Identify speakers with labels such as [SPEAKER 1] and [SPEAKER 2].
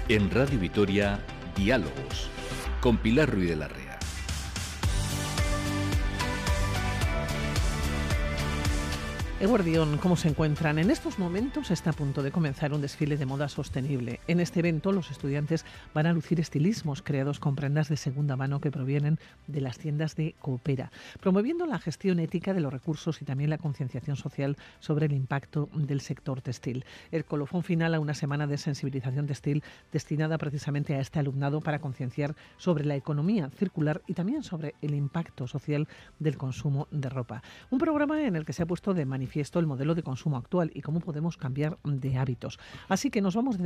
[SPEAKER 1] En Radio Vitoria, Diálogos, con Pilar Ruiz de la Rea.
[SPEAKER 2] Eguardión, ¿cómo se encuentran? En estos momentos está a punto de comenzar un desfile de moda sostenible. En este evento los estudiantes van a lucir estilismos creados con prendas de segunda mano que provienen de las tiendas de Coopera, promoviendo la gestión ética de los recursos y también la concienciación social sobre el impacto del sector textil. El colofón final a una semana de sensibilización textil destinada precisamente a este alumnado para concienciar sobre la economía circular y también sobre el impacto social del consumo de ropa. Un programa en el que se ha puesto de manifiesto el modelo de consumo actual y cómo podemos cambiar de hábitos. Así que nos vamos